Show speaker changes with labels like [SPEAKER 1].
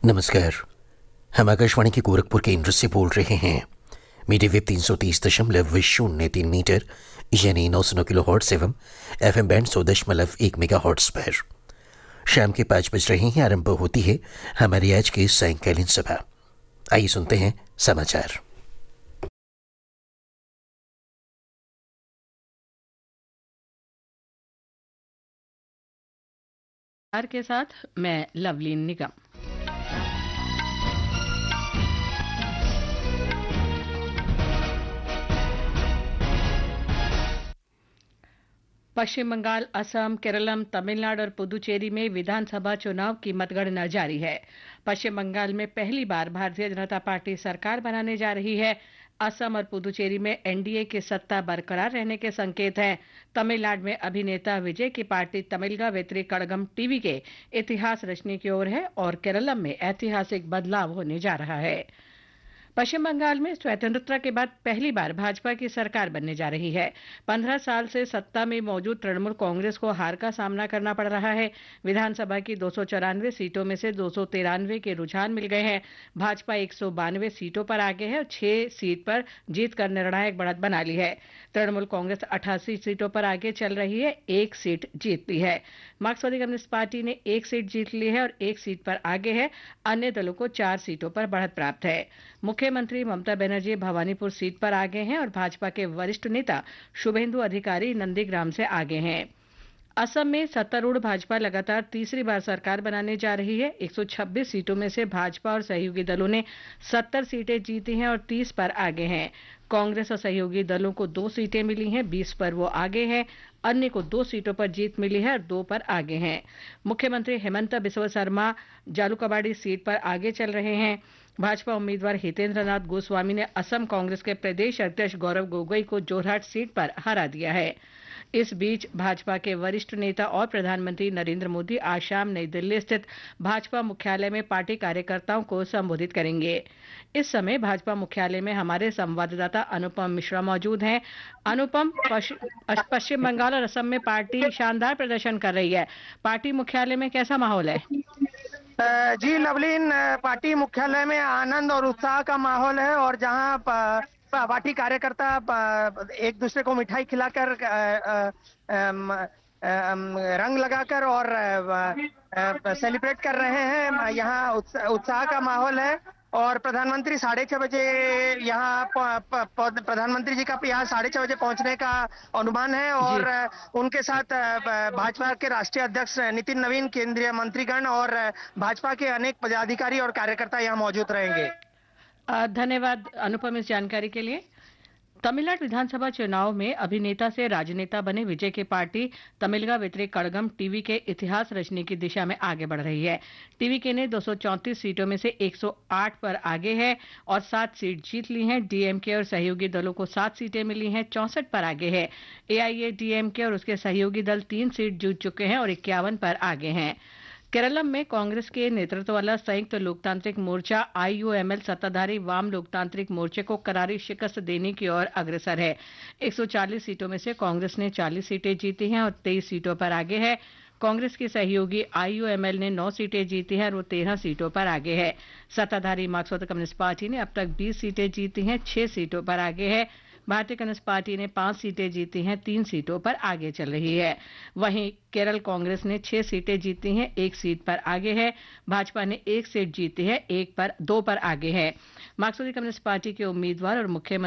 [SPEAKER 1] नमस्कार। हम आकाशवाणी के गोरखपुर केंद्र से बोल रहे हैं। मीडिया वेव 330.003 मीटर यानी 909 किलो हर्ट्ज एवं FM बैंड 100.1 मेगा हर्ट्ज पर शाम के 5 बज रहे हैं। आरंभ होती है हमारी आज की सायंकालीन सभा। आइए सुनते हैं समाचार।
[SPEAKER 2] के साथ मैं लवलीन निगम। पश्चिम बंगाल, असम, केरलम, तमिलनाडु और पुदुचेरी में विधानसभा चुनाव की मतगणना जारी है। पश्चिम बंगाल में पहली बार भारतीय जनता पार्टी सरकार बनाने जा रही है। असम और पुदुचेरी में एनडीए की सत्ता बरकरार रहने के संकेत हैं। तमिलनाडु में अभिनेता विजय की पार्टी तमिलगा वेत्री कड़गम टीवी के इतिहास रचने की ओर है और केरलम में ऐतिहासिक बदलाव होने जा रहा है। पश्चिम बंगाल में स्वतंत्रता के बाद पहली बार भाजपा की सरकार बनने जा रही है। 15 साल से सत्ता में मौजूद तृणमूल कांग्रेस को हार का सामना करना पड़ रहा है। विधानसभा की 294 सीटों में से 293 के रुझान मिल गए हैं। भाजपा 192 सीटों पर आगे है और 6 सीट पर जीतकर निर्णायक बढ़त बना ली है। तृणमूल कांग्रेस 88 सीटों पर आगे चल रही है, 1 सीट जीत ली है। मार्क्सवादी कम्युनिस्ट पार्टी ने 1 सीट जीत ली है और 1 सीट पर आगे है। अन्य दलों को 4 सीटों पर बढ़त प्राप्त है। मुख्यमंत्री ममता बनर्जी भवानीपुर सीट पर आगे हैं और भाजपा के वरिष्ठ नेता शुभेंदु अधिकारी नंदीग्राम से आगे हैं। असम में सत्तारूढ़ भाजपा लगातार तीसरी बार सरकार बनाने जा रही है। 126 सीटों में से भाजपा और सहयोगी दलों ने 70 सीटें जीती हैं और 30 पर आगे हैं। कांग्रेस और सहयोगी दलों को 2 सीटें मिली हैं, 20 पर वो आगे हैं। अन्य को 2 सीटों पर जीत मिली है और 2 पर आगे हैं। मुख्यमंत्री हेमंत बिस्वा शर्मा जालूकबाड़ी सीट पर आगे चल रहे हैं। भाजपा उम्मीदवार हितेंद्र नाथ गोस्वामी ने असम कांग्रेस के प्रदेश अध्यक्ष गौरव गोगोई को जोरहाट सीट पर हरा दिया है। इस बीच भाजपा के वरिष्ठ नेता और प्रधानमंत्री नरेंद्र मोदी आज शाम नई दिल्ली स्थित भाजपा मुख्यालय में पार्टी कार्यकर्ताओं को संबोधित करेंगे। इस समय भाजपा मुख्यालय में हमारे संवाददाता अनुपम मिश्रा मौजूद हैं। अनुपम, पश्चिम बंगाल और असम में पार्टी शानदार प्रदर्शन कर रही है। पार्टी मुख्यालय में कैसा माहौल है?
[SPEAKER 3] जी लवलीन, पार्टी मुख्यालय में आनंद और उत्साह का माहौल है और जहां पार्टी कार्यकर्ता एक दूसरे को मिठाई खिलाकर रंग लगाकर और सेलिब्रेट कर रहे हैं। यहाँ उत्साह का माहौल है और प्रधानमंत्री 6:30 बजे यहाँ प्रधानमंत्री जी का यहाँ 6:30 बजे पहुंचने का अनुमान है और उनके साथ भाजपा के राष्ट्रीय अध्यक्ष नितिन नवीन, केंद्रीय मंत्रीगण और भाजपा के अनेक पदाधिकारी और कार्यकर्ता यहाँ मौजूद रहेंगे।
[SPEAKER 2] धन्यवाद अनुपम इस जानकारी के लिए। तमिलनाडु विधानसभा चुनाव में अभिनेता से राजनेता बने विजय की पार्टी तमिलगा वेत्री कड़गम टीवी के इतिहास रचने की दिशा में आगे बढ़ रही है। टीवीके ने 234 सीटों में से 108 पर आगे है और 7 सीट जीत ली हैं। डीएमके और सहयोगी दलों को 7 सीटें मिली हैं, 64 पर आगे है। एआईएडीएमके और उसके सहयोगी दल 3 सीट जीत चुके हैं और 51 पर आगे हैं। केरलम में कांग्रेस के नेतृत्व वाला संयुक्त लोकतांत्रिक मोर्चा आईयूएमएल सत्ताधारी वाम लोकतांत्रिक मोर्चे को करारी शिकस्त देने की ओर अग्रसर है। 140 सीटों में से कांग्रेस ने 40 सीटें जीती हैं और 23 सीटों पर आगे है। कांग्रेस की सहयोगी आईयूएमएल ने 9 सीटें जीती हैं और वो 13 सीटों पर आगे है। सत्ताधारी मार्क्सवादी कम्युनिस्ट पार्टी ने अब तक 20 सीटें जीती हैं, 6 सीटों पर आगे है। भारतीय कम्युनिस्ट पार्टी ने 5 सीटें जीती हैं, 3 सीटों पर आगे चल रही है। वहीं केरल कांग्रेस ने 6 सीटें जीती हैं, 1 सीट पर आगे है। भाजपा ने 1 सीट जीती है, 2 पर आगे है। मार्क्सवादी कम्युनिस्ट पार्टी के उम्मीदवार और मुख्यमंत्री